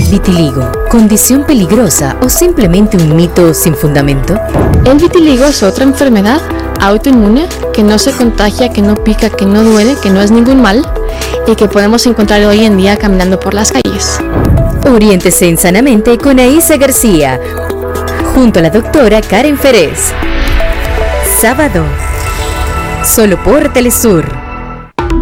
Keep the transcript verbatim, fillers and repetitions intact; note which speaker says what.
Speaker 1: Vitiligo, condición peligrosa o simplemente un mito sin fundamento.
Speaker 2: El vitiligo es otra enfermedad autoinmune que no se contagia, que no pica, que no duele, que no es ningún mal y que podemos encontrar hoy en día caminando por las calles.
Speaker 1: Oriéntese en Sanamente con Aisa García, junto a la doctora Karen Ferez. Sábado, solo por Telesur.